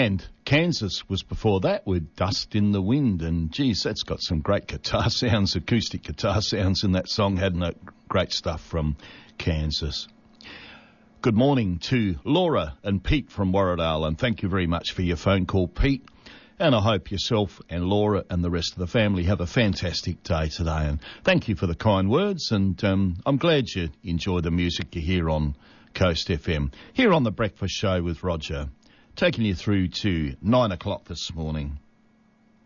And Kansas was before that with Dust in the Wind. And, geez, that's got some great guitar sounds, acoustic guitar sounds in that song, hadn't it? Great stuff from Kansas. Good morning to Laura and Pete from Warradale, and thank you very much for your phone call, Pete. And I hope yourself and Laura and the rest of the family have a fantastic day today. And thank you for the kind words, and I'm glad you enjoy the music you hear on Coast FM. Here on The Breakfast Show with Roger, taking you through to 9 o'clock this morning.